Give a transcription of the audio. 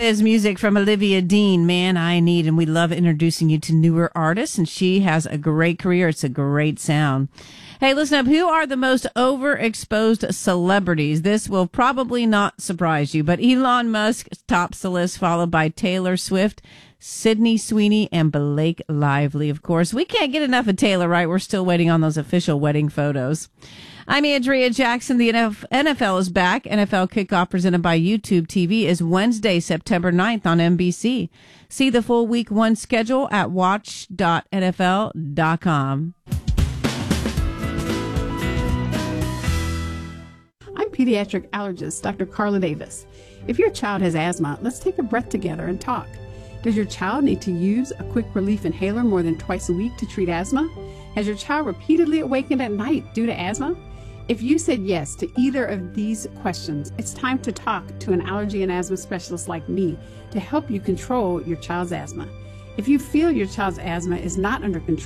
Is music from Olivia Dean, Man I Need, and we love introducing you to newer artists, and she has a great career. It's a great sound. Hey, listen up. Who are the most overexposed celebrities? This will probably not surprise you, but Elon Musk tops the list, followed by Taylor Swift, Sydney Sweeney, and Blake Lively. Of course, we can't get enough of Taylor, right? We're still waiting on those official wedding photos. I'm Andrea Jackson. The NFL is back. NFL kickoff presented by YouTube TV is Wednesday, September 9th on NBC. See the full week one schedule at watch.nfl.com. I'm pediatric allergist Dr. Carla Davis. If your child has asthma, let's take a breath together and talk. Does your child need to use a quick relief inhaler more than twice a week to treat asthma? Has your child repeatedly awakened at night due to asthma? If you said yes to either of these questions, it's time to talk to an allergy and asthma specialist like me to help you control your child's asthma. If you feel your child's asthma is not under control,